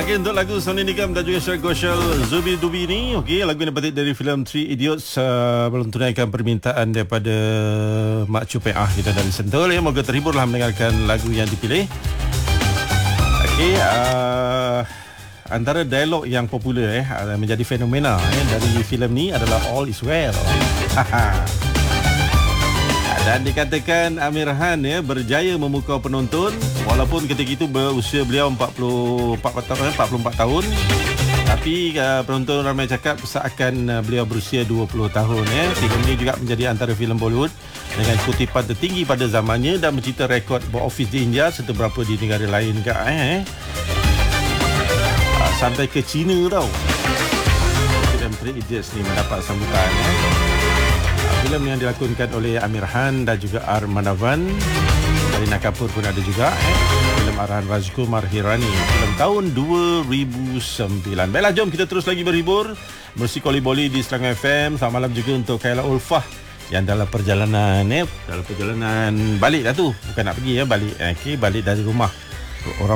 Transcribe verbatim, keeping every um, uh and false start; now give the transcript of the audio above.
Okey, untuk lagu Sony Nigam dan juga Syed Ghoshal Zubi Dubi ni, okey, lagu ini petik dari filem Three Idiots, uh, belum tunaikan permintaan daripada Mak Cupeah kita dari Sentul ya. Moga terhiburlah mendengarkan lagu yang dipilih. Okey, uh, antara dialog yang popular eh menjadi fenomena eh, dari filem ni adalah All Is Well. Dan dikatakan Amir Khan ya berjaya memukau penonton walaupun ketika itu berusia beliau empat puluh empat tahun, tapi uh, penonton ramai cakap seakan uh, beliau berusia dua puluh tahun ya. Filem ini juga menjadi antara filem Bollywood dengan kutipan tertinggi pada zamannya dan mencipta rekod box office di India serta beberapa di negara lain juga eh. Uh, sampai ke China tau. Filem Three Idiots ni mendapat sambutan eh. Filem yang dilakonkan oleh Amir Khan dan juga R. Manavan. Kareena Kapoor pun ada juga eh. Filem arahan Rajkumar Hirani, filem tahun dua ribu sembilan. Baiklah, jom kita terus lagi berhibur bersih Koli Boli di Serangga F M. Selamat malam juga untuk Kayla Ulfah yang dalam perjalanan eh, dalam perjalanan balik lah tu, bukan nak pergi ya, balik eh, okay, balik dari rumah. Orang